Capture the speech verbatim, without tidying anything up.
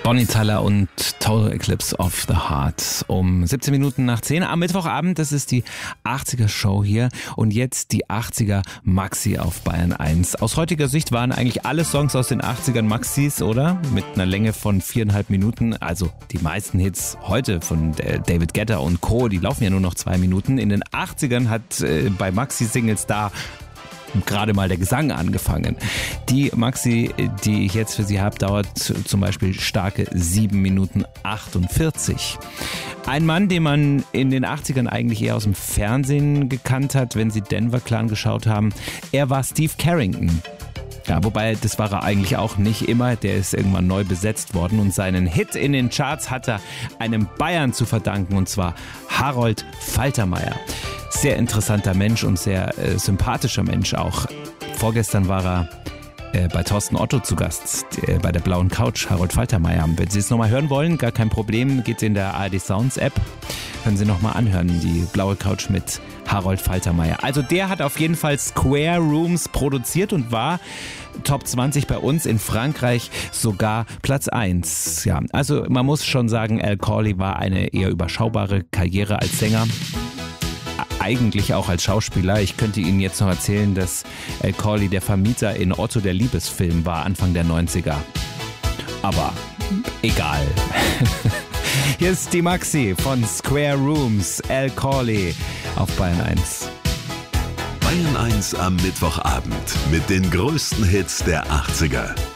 Bonnie Tyler und Total Eclipse of the Heart um siebzehn Minuten nach zehn am Mittwochabend. Das ist die achtziger-Show hier und jetzt die achtziger Maxi auf Bayern eins. Aus heutiger Sicht waren eigentlich alle Songs aus den achtzigern Maxis, oder? Mit einer Länge von viereinhalb Minuten. Also die meisten Hits heute von David Guetta und Co., die laufen ja nur noch zwei Minuten. In den achtzigern hat äh, bei Maxi-Singles da gerade mal der Gesang angefangen. Die Maxi, die ich jetzt für Sie habe, dauert zum Beispiel starke sieben Minuten achtundvierzig. Ein Mann, den man in den achtzigern eigentlich eher aus dem Fernsehen gekannt hat, wenn Sie Denver Clan geschaut haben, er war Steve Carrington. Ja, wobei, das war er eigentlich auch nicht immer. Der ist irgendwann neu besetzt worden und seinen Hit in den Charts hat er einem Bayern zu verdanken, und zwar Harold Faltermeier. Sehr interessanter Mensch und sehr äh, sympathischer Mensch auch. Vorgestern war er äh, bei Thorsten Otto zu Gast, äh, bei der Blauen Couch, Harold Faltermeier. Wenn Sie es nochmal hören wollen, gar kein Problem, geht in der A R D Sounds App. Können Sie nochmal anhören, die Blaue Couch mit Harold Faltermeier. Also der hat auf jeden Fall Square Rooms produziert und war Top zwanzig bei uns, in Frankreich sogar Platz eins. Ja, also man muss schon sagen, Al Corley war eine eher überschaubare Karriere als Sänger. Eigentlich auch als Schauspieler. Ich könnte Ihnen jetzt noch erzählen, dass Al Corley der Vermieter in Otto der Liebesfilm war, Anfang der neunziger. Aber egal. Hier ist die Maxi von Square Rooms, Al Corley auf Bayern eins. Bayern eins am Mittwochabend mit den größten Hits der achtziger.